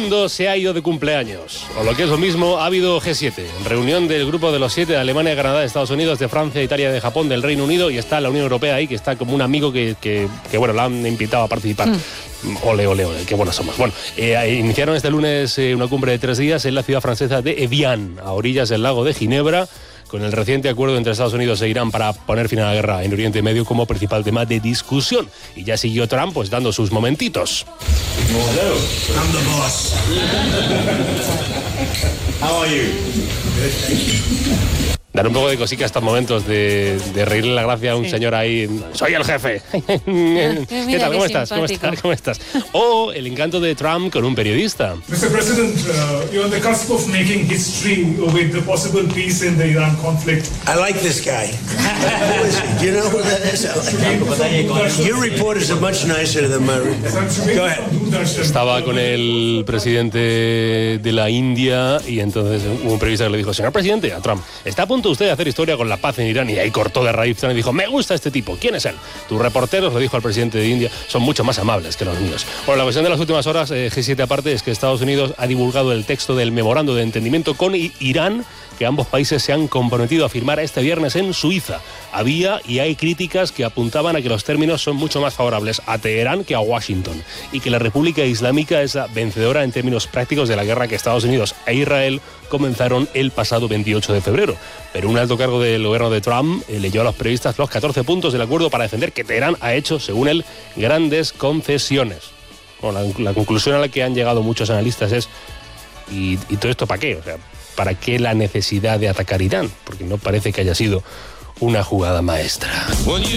mundo se ha ido de cumpleaños. O lo que es lo mismo, ha habido G7. Reunión del grupo de los 7 de Alemania, Canadá, de Estados Unidos, de Francia, Italia, de Japón, del Reino Unido. Y está la Unión Europea ahí, que está como un amigo que bueno, la han invitado a participar. Ole, ole, ole, qué buenos somos. Bueno, iniciaron este lunes una cumbre de 3 días en la ciudad francesa de Evian, a orillas del lago de Ginebra, con el reciente acuerdo entre Estados Unidos e Irán para poner fin a la guerra en Oriente Medio como principal tema de discusión. Y ya siguió Trump pues dando sus momentitos. Hello, I'm the boss. How are you? Dar un poco de cosica a estos momentos de reírle la gracia a un señor ahí. ¡Soy el jefe! ¿Qué tal? ¿Cómo estás? O el encanto de Trump con un periodista. Mr. President, you're on the cusp of making history with the possible peace in the Iran conflict. I like this guy. Who is he? Do you know who that is? Your reporters are much nicer than my reporters. Go ahead. Estaba con el presidente de la India y entonces hubo un periodista que le dijo: señor presidente, a Trump, ¿está a punto usted de hacer historia con la paz en Irán? Y ahí cortó de raíz y dijo: me gusta este tipo. ¿Quién es él? Tus reporteros, lo dijo al presidente de India, son mucho más amables que los míos. Bueno, la cuestión de las últimas horas, G7 aparte, es que Estados Unidos ha divulgado el texto del memorando de entendimiento con Irán, que ambos países se han comprometido a firmar este viernes en Suiza. Había y hay críticas que apuntaban a que los términos son mucho más favorables a Teherán que a Washington, y que la República Islámica es la vencedora en términos prácticos de la guerra que Estados Unidos e Israel comenzaron el pasado 28 de febrero. Pero un alto cargo del gobierno de Trump leyó a los periodistas los 14 puntos del acuerdo para defender que Teherán ha hecho, según él, grandes concesiones. Bueno, la conclusión a la que han llegado muchos analistas es: ¿y todo esto para qué? O sea, ¿para qué la necesidad de atacar Irán? Porque no parece que haya sido una jugada maestra.